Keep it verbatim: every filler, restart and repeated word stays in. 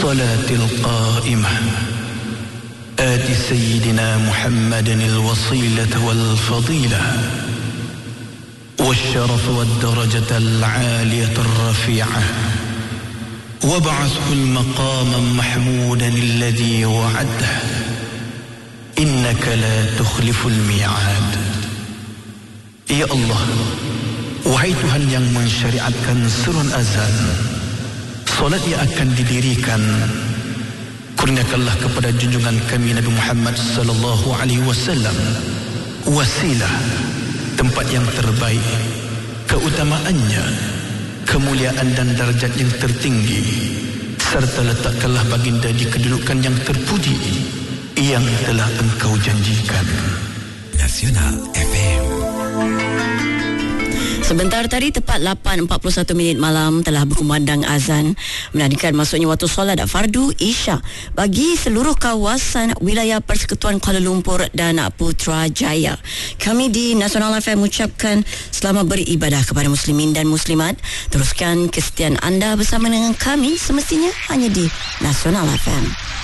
والصلاة القائمة آت سيدنا محمد الوصيلة والفضيلة والشرف والدرجة العالية الرفيعة وابعثه المقام محمودا الذي وعده إنك لا تخلف الميعاد. Ya Allah, wahai Tuhan yang mensyariatkan serun azan, solat yang akan didirikan, kurniakanlah kepada junjungan kami Nabi Muhammad sallallahu alaihi wasallam wasilah, tempat yang terbaik, keutamaannya, kemuliaan dan darjat yang tertinggi, serta letakkanlah baginda di kedudukan yang terpuji yang telah engkau janjikan. Nasional F M. Sebentar tadi tepat lapan empat puluh satu minit malam telah berkumandang azan, menandakan masuknya waktu solat fardu Isya bagi seluruh kawasan wilayah Persekutuan Kuala Lumpur dan Putrajaya. Kami di Nasional F M mengucapkan selamat beribadah kepada muslimin dan muslimat. Teruskan kesetiaan anda bersama dengan kami semestinya hanya di Nasional F M.